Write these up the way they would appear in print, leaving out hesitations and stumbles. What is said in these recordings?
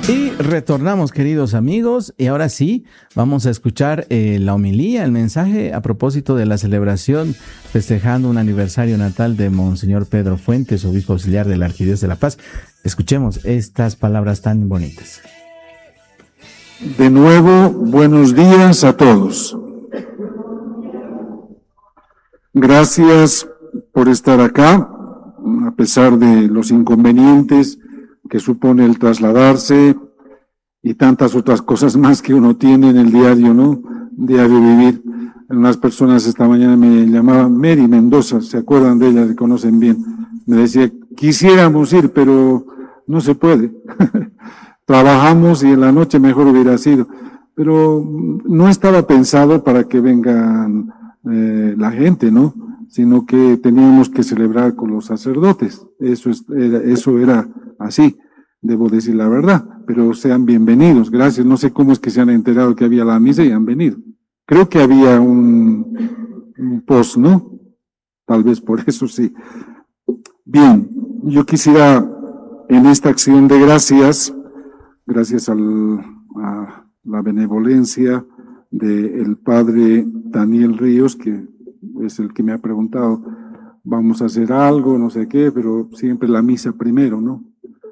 Y retornamos, queridos amigos, y ahora sí, vamos a escuchar la homilía, el mensaje a propósito de la celebración festejando un aniversario natal de Monseñor Pedro Fuentes, obispo auxiliar de la Arquidiócesis de La Paz. Escuchemos estas palabras tan bonitas. De nuevo, buenos días a todos. Gracias por estar acá, a pesar de los inconvenientes que supone el trasladarse y tantas otras cosas más que uno tiene en el diario, ¿no? Diario vivir. Unas personas esta mañana me llamaban Mary Mendoza, ¿se acuerdan de ella? Se conocen bien. Me decía, quisiéramos ir, pero no se puede. Trabajamos y en la noche mejor hubiera sido. Pero no estaba pensado para que vengan la gente, ¿no? Sino que teníamos que celebrar con los sacerdotes. Eso era así, debo decir la verdad, pero sean bienvenidos, gracias. No sé cómo es que se han enterado que había la misa y han venido. Creo que había un post, ¿no? Tal vez por eso sí. Bien, yo quisiera en esta acción de gracias a la benevolencia del padre Daniel Ríos, que es el que me ha preguntado, vamos a hacer algo, no sé qué, pero siempre la misa primero, ¿no?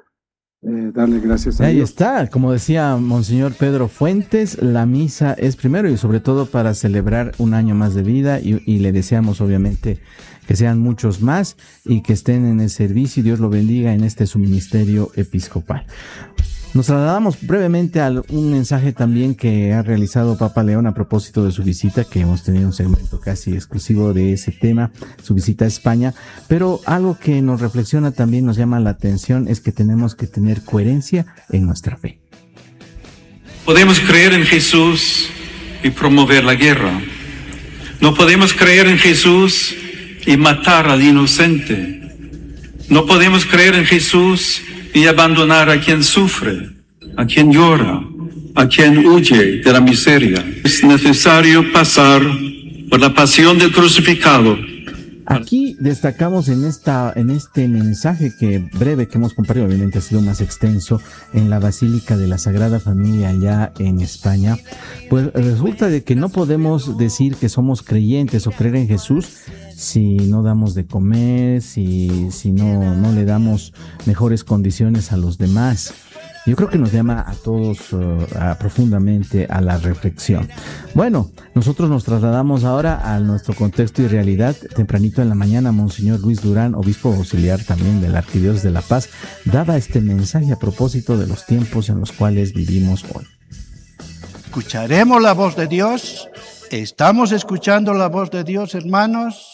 Darle gracias a Dios. Ahí está, como decía Monseñor Pedro Fuentes, la misa es primero y sobre todo para celebrar un año más de vida y le deseamos obviamente que sean muchos más y que estén en el servicio y Dios lo bendiga en este su ministerio episcopal. Nos trasladamos brevemente a un mensaje también que ha realizado Papa León a propósito de su visita, que hemos tenido un segmento casi exclusivo de ese tema, su visita a España, pero algo que nos reflexiona también, nos llama la atención, es que tenemos que tener coherencia en nuestra fe. Podemos creer en Jesús y promover la guerra. No podemos creer en Jesús y matar al inocente. No podemos creer en Jesús y abandonar a quien sufre, a quien llora, a quien huye de la miseria. Es necesario pasar por la pasión del crucificado. Aquí destacamos en este mensaje breve que hemos compartido, obviamente ha sido más extenso, en la Basílica de la Sagrada Familia allá en España, pues resulta de que no podemos decir que somos creyentes o creer en Jesús si no damos de comer, si no le damos mejores condiciones a los demás. Yo creo que nos llama a todos profundamente a la reflexión. Bueno, nosotros nos trasladamos ahora a nuestro contexto y realidad. Tempranito en la mañana, Monseñor Luis Durán, obispo auxiliar también de la Arquidiócesis de La Paz, daba este mensaje a propósito de los tiempos en los cuales vivimos hoy. ¿Escucharemos la voz de Dios? ¿Estamos escuchando la voz de Dios, hermanos?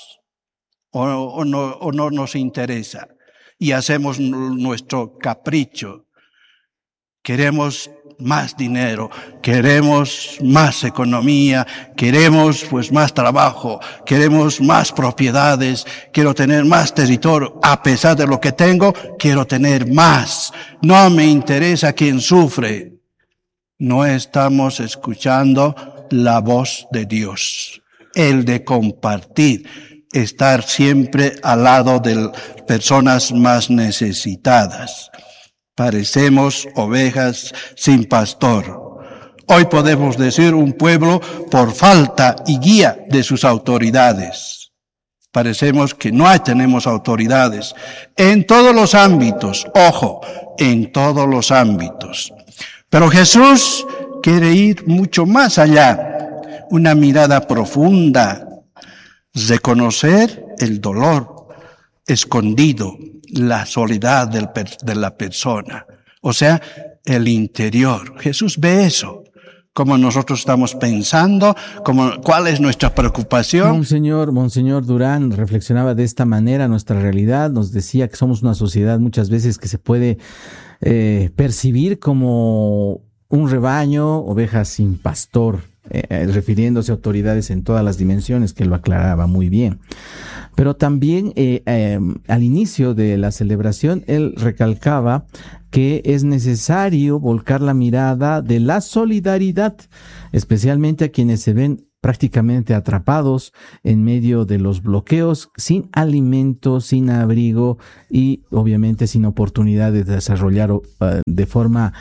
¿O no nos interesa? Y hacemos nuestro capricho. Queremos más dinero, queremos más economía, queremos más trabajo, queremos más propiedades, quiero tener más territorio. A pesar de lo que tengo, quiero tener más. No me interesa quién sufre. No estamos escuchando la voz de Dios, el de compartir, estar siempre al lado de personas más necesitadas. Parecemos ovejas sin pastor. Hoy podemos decir un pueblo por falta y guía de sus autoridades. Parecemos que no tenemos autoridades en todos los ámbitos, ojo, en todos los ámbitos. Pero Jesús quiere ir mucho más allá, una mirada profunda, reconocer el dolor escondido, la soledad de la persona, o sea, el interior. Jesús ve eso, como nosotros estamos pensando, cuál es nuestra preocupación. Monseñor Durán reflexionaba de esta manera nuestra realidad, nos decía que somos una sociedad muchas veces que se puede percibir como un rebaño, ovejas sin pastor, refiriéndose a autoridades en todas las dimensiones, que lo aclaraba muy bien. Pero también al inicio de la celebración, él recalcaba que es necesario volcar la mirada de la solidaridad, especialmente a quienes se ven prácticamente atrapados en medio de los bloqueos, sin alimento, sin abrigo y obviamente sin oportunidad de desarrollar de forma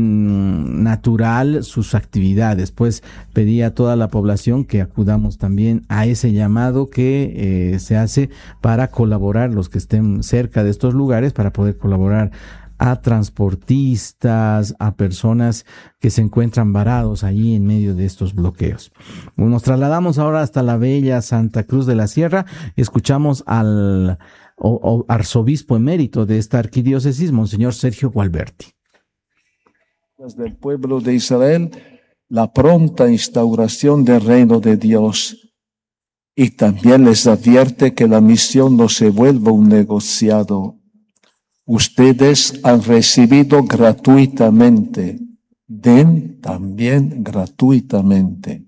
natural sus actividades. Pues pedí a toda la población que acudamos también a ese llamado que se hace para colaborar, los que estén cerca de estos lugares, para poder colaborar a transportistas, a personas que se encuentran varados allí en medio de estos bloqueos. Nos trasladamos ahora hasta la bella Santa Cruz de la Sierra. Escuchamos al arzobispo emérito de esta arquidiócesis, Monseñor Sergio Gualberti. Del pueblo de Israel, la pronta instauración del reino de Dios, y también les advierte que la misión no se vuelva un negociado. Ustedes han recibido gratuitamente, den también gratuitamente.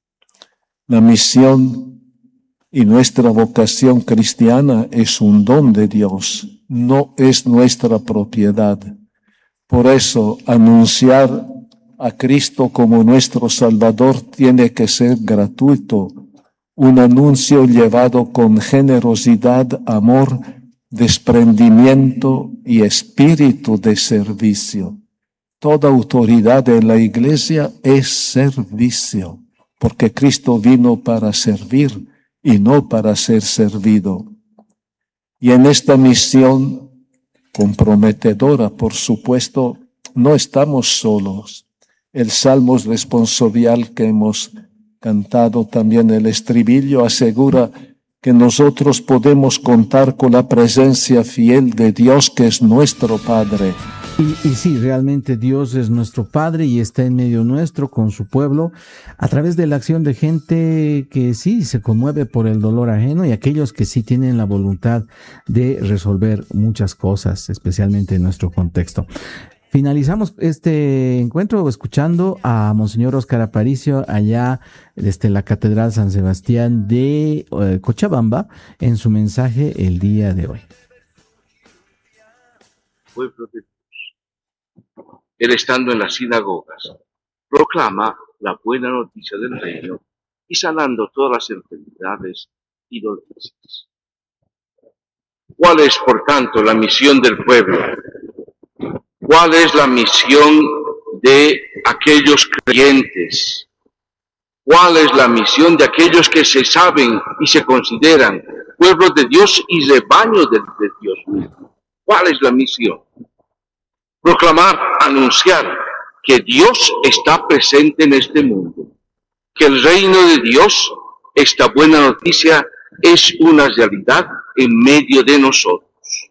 La misión y nuestra vocación cristiana es un don de Dios, no es nuestra propiedad. Por eso, anunciar a Cristo como nuestro Salvador tiene que ser gratuito, un anuncio llevado con generosidad, amor, desprendimiento y espíritu de servicio. Toda autoridad en la Iglesia es servicio, porque Cristo vino para servir y no para ser servido. Y en esta misión comprometedora, por supuesto, no estamos solos. El Salmo responsorial que hemos cantado también, el estribillo, asegura que nosotros podemos contar con la presencia fiel de Dios, que es nuestro Padre. Y sí, realmente Dios es nuestro Padre y está en medio nuestro con su pueblo a través de la acción de gente que sí se conmueve por el dolor ajeno y aquellos que sí tienen la voluntad de resolver muchas cosas, especialmente en nuestro contexto. Finalizamos este encuentro escuchando a Monseñor Óscar Aparicio allá desde la Catedral San Sebastián de Cochabamba en su mensaje el día de hoy. Pueblo de Dios, Él estando en las sinagogas, proclama la buena noticia del reino y sanando todas las enfermedades y dolencias. ¿Cuál es, por tanto, la misión del pueblo? ¿Cuál es la misión de aquellos creyentes? ¿Cuál es la misión de aquellos que se saben y se consideran pueblo de Dios y rebaño de Dios mismo? ¿Cuál es la misión? Proclamar, anunciar que Dios está presente en este mundo, que el reino de Dios, esta buena noticia, es una realidad en medio de nosotros,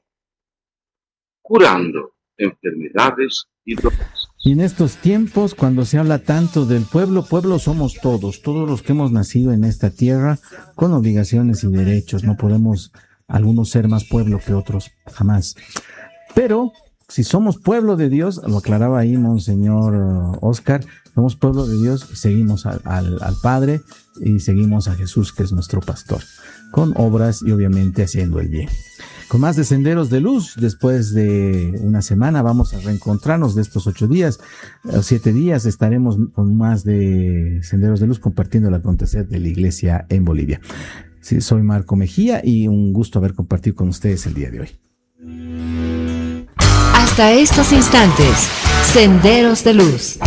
curando enfermedades y dolencias. Y en estos tiempos, cuando se habla tanto del pueblo, pueblo somos todos los que hemos nacido en esta tierra con obligaciones y derechos. No podemos algunos ser más pueblo que otros, jamás. Pero si somos pueblo de Dios, lo aclaraba ahí Monseñor Óscar, somos pueblo de Dios, seguimos al Padre y seguimos a Jesús, que es nuestro pastor, con obras y obviamente haciendo el bien. Con más de Senderos de Luz, después de una semana vamos a reencontrarnos de estos 7 días, estaremos con más de Senderos de Luz compartiendo el acontecer de la Iglesia en Bolivia. Sí, soy Marco Mejía y un gusto haber compartido con ustedes el día de hoy. Hasta estos instantes, Senderos de Luz.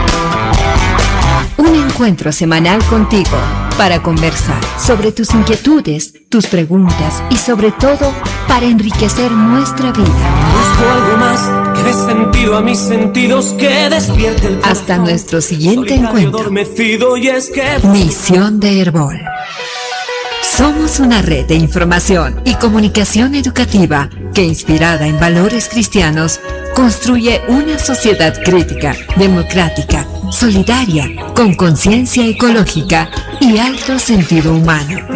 Un encuentro semanal contigo para conversar sobre tus inquietudes, tus preguntas y sobre todo para enriquecer nuestra vida. Busco algo más que dé sentido a mis sentidos, que despierte el corazón. Hasta nuestro siguiente encuentro. Y es que... Misión de Herbol. Somos una red de información y comunicación educativa que, inspirada en valores cristianos, construye una sociedad crítica, democrática, solidaria, con conciencia ecológica y alto sentido humano.